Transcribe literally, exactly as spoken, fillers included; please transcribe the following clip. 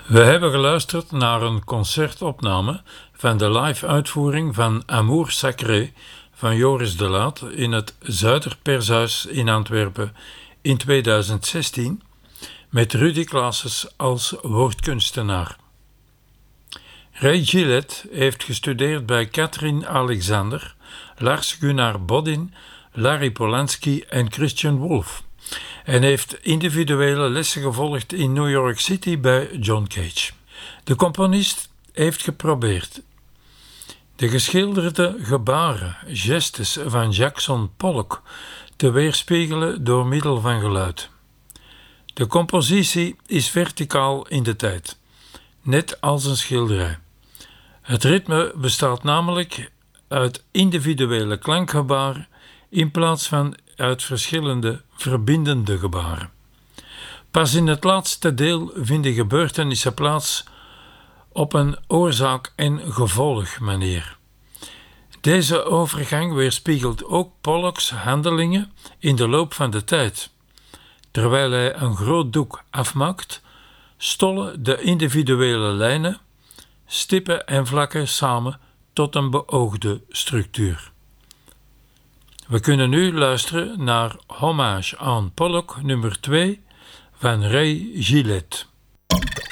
We hebben geluisterd naar een concertopname van de live-uitvoering van Amour Sacré van Joris de Laat in het Zuiderpershuis in Antwerpen in tweeduizend zestien met Rudy Claessens als woordkunstenaar. Ray Gillett heeft gestudeerd bij Katrien Alexander, Lars Gunnar Bodin, Larry Polanski en Christian Wolff en heeft individuele lessen gevolgd in New York City bij John Cage. De componist heeft geprobeerd de geschilderde gebaren, gestes van Jackson Pollock te weerspiegelen door middel van geluid. De compositie is verticaal in de tijd, net als een schilderij. Het ritme bestaat namelijk uit individuele klankgebaren in plaats van uit verschillende verbindende gebaren. Pas in het laatste deel vinden gebeurtenissen plaats op een oorzaak- en gevolg manier. Deze overgang weerspiegelt ook Pollocks handelingen in de loop van de tijd. Terwijl hij een groot doek afmaakt, stollen de individuele lijnen, stippen en vlakken samen tot een beoogde structuur. We kunnen nu luisteren naar Hommage aan Pollock nummer twee van Ray Gillett.